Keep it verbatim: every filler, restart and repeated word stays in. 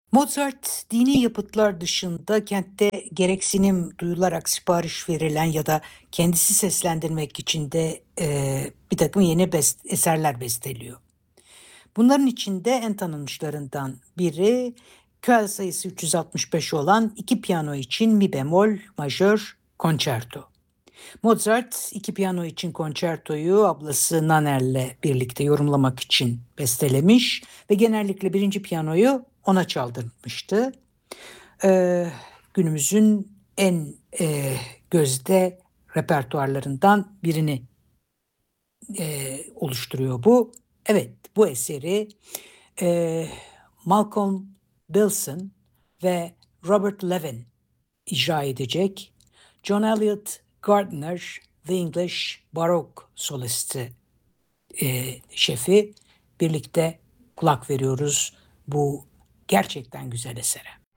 Mozart, dini yapıtlar dışında kentte gereksinim duyularak sipariş verilen ya da kendisi seslendirmek için de eee, bir takım yeni best eserler besteliyor. Bunların içinde en tanınmışlarından biri Köel sayısı üç yüz altmış beş olan iki piyano için mi bemol majör konçerto. Mozart iki piyano için konçertoyu ablası Nanner'le birlikte yorumlamak için bestelemiş ve genellikle birinci piyanoyu ona çaldırmıştı. Ee, Günümüzün en e, gözde repertuarlarından birini e, oluşturuyor bu. Evet, bu eseri e, Malcolm Wilson ve Robert Levin icra edecek. John Elliott Gardner, The English Baroque solisti e, şefi birlikte kulak veriyoruz bu gerçekten güzel esere.